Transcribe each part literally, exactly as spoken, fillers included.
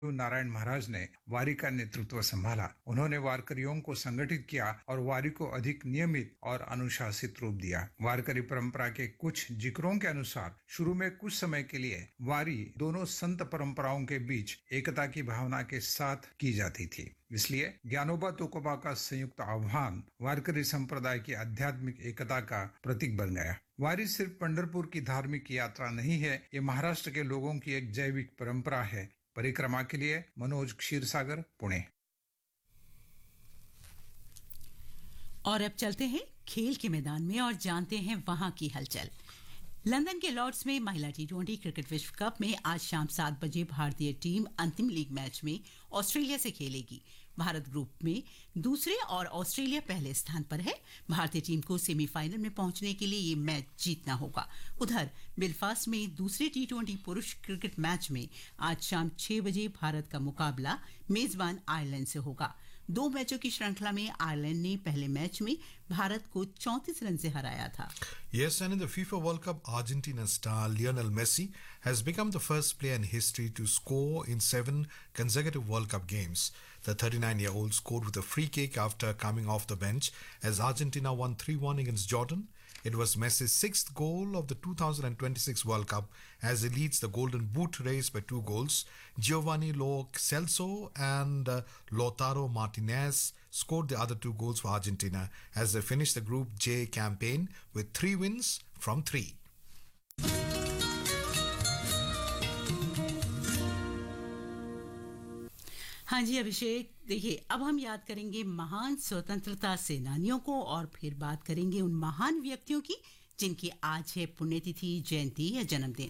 नारायण महाराज ने वारी का नेतृत्व संभाला। उन्होंने वारकरियों को संगठित किया और वारी को अधिक नियमित और अनुशासित रूप दिया। वारकरी परंपरा के कुछ जिक्रों के अनुसार शुरू में कुछ समय के लिए वारी दोनों संत परंपराओं के बीच एकता की भावना के साथ की जाती थी। इसलिए ज्ञानोबा तुकोबा का संयुक्त आह्वान वारकरी संप्रदाय की आध्यात्मिक एकता का प्रतीक बन गया। वारी सिर्फ पंढरपुर की धार्मिक यात्रा नहीं है, ये महाराष्ट्र के लोगों की एक जैविक परंपरा है। परिक्रमा के लिए मनोज क्षीरसागर, पुणे। और अब चलते हैं खेल के मैदान में और जानते हैं वहां की हलचल। लंदन के लॉर्ड्स में महिला टी ट्वेंटी क्रिकेट विश्व कप में आज शाम सात बजे भारतीय टीम अंतिम लीग मैच में ऑस्ट्रेलिया से खेलेगी। भारत ग्रुप में दूसरे और ऑस्ट्रेलिया पहले स्थान पर है। भारतीय टीम को सेमीफाइनल में पहुंचने के लिए ये मैच जीतना होगा। उधर बेलफास्ट में दूसरे टी ट्वेंटी पुरुष क्रिकेट मैच में आज शाम छह बजे भारत का मुकाबला मेजबान आयरलैंड से होगा। दो मैचों की श्रृंखला में आयरलैंड ने पहले मैच में भारत को चौंतीस रन से हराया था। Yes, and in the FIFA World Cup, Argentina star Lionel Messi has become the first player in history to score in seven consecutive World Cup games. The thirty-nine-year-old scored with a free kick after coming off the bench as Argentina won three one against Jordan. It was Messi's sixth goal of the two thousand twenty-six World Cup as he leads the Golden Boot race by two goals. Giovanni Lo Celso and uh, Lautaro Martinez scored the other two goals for Argentina as they finished the Group J campaign with three wins from three. हाँ जी अभिषेक, देखिए अब हम याद करेंगे महान स्वतंत्रता सेनानियों को और फिर बात करेंगे उन महान व्यक्तियों की जिनकी आज है पुण्यतिथि, जयंती या जन्मदिन।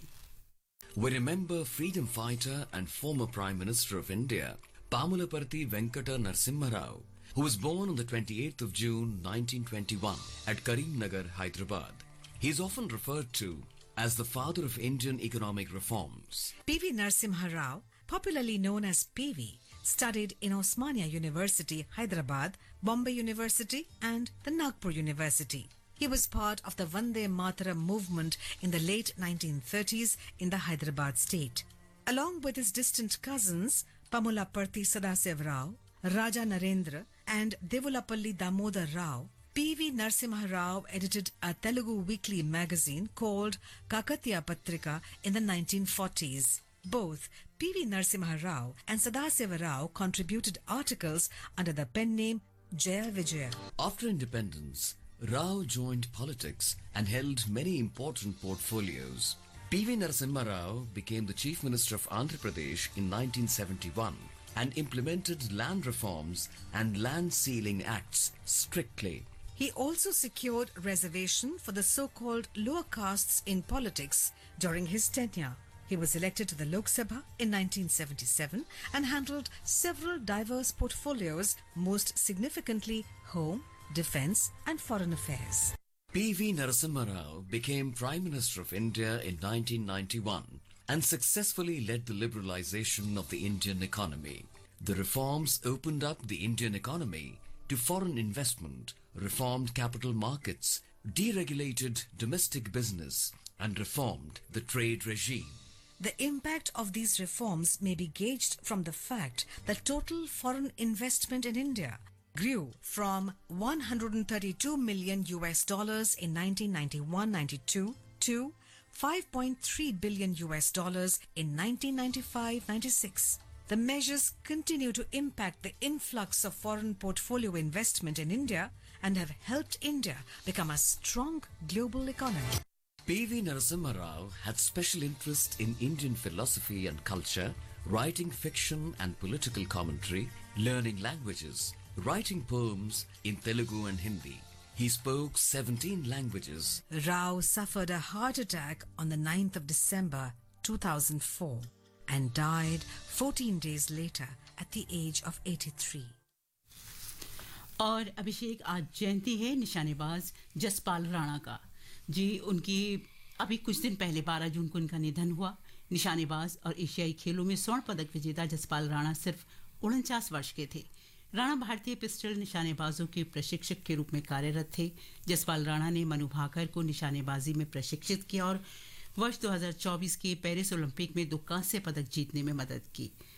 We remember freedom fighter and former Prime Minister of India, Pamulaparthi Venkata Narasimha Rao, who was born on the twenty-eighth of June nineteen twenty-one at Karimnagar, Hyderabad. He is often referred to as the father of Indian economic reforms. P V Narasimha Rao, popularly known as P V, studied in Osmania University, Hyderabad, Bombay University and the Nagpur University. He was part of the Vande Mataram movement in the late nineteen thirties in the Hyderabad state. Along with his distant cousins, Pamulaparthi Sadasiva Rao, Raja Narendra and Devulapalli Damodar Rao, P V Narasimha Rao edited a Telugu weekly magazine called Kakatiya Patrika in the nineteen forties. Both P V Narasimha Rao and Sadasiva Rao contributed articles under the pen name Jaya Vijaya. After independence, Rao joined politics and held many important portfolios. P V Narasimha Rao became the Chief Minister of Andhra Pradesh in nineteen seventy-one and implemented land reforms and land ceiling acts strictly. He also secured reservation for the so-called lower castes in politics during his tenure. He was elected to the Lok Sabha in nineteen seventy-seven and handled several diverse portfolios, most significantly home, defence and foreign affairs. P V Narasimha Rao became Prime Minister of India in nineteen ninety-one and successfully led the liberalization of the Indian economy. The reforms opened up the Indian economy to foreign investment, reformed capital markets, deregulated domestic business and reformed the trade regime. The impact of these reforms may be gauged from the fact that total foreign investment in India grew from one hundred thirty-two million U S dollars in nineteen ninety-one ninety-two to five point three billion U S dollars in nineteen ninety-five ninety-six. The measures continue to impact the influx of foreign portfolio investment in India and have helped India become a strong global economy. P V Narasimha Rao had special interest in Indian philosophy and culture, writing fiction and political commentary, learning languages, writing poems in Telugu and Hindi. He spoke seventeen languages. Rao suffered a heart attack on the ninth of December two thousand four and died fourteen days later at the age of eighty-three. और अभिषेक, आज जयंती है निशानेबाज जसपाल राणा का। जी, उनकी अभी कुछ दिन पहले बारह जून को उनका निधन हुआ। निशानेबाज और एशियाई खेलों में स्वर्ण पदक विजेता जसपाल राणा सिर्फ उनचास वर्ष के थे। राणा भारतीय पिस्टल निशानेबाजों के प्रशिक्षक के रूप में कार्यरत थे। जसपाल राणा ने मनु भाकर को निशानेबाजी में प्रशिक्षित किया और वर्ष दो हज़ार चौबीस के पेरिस ओलंपिक में दो कांस्य पदक जीतने में मदद की।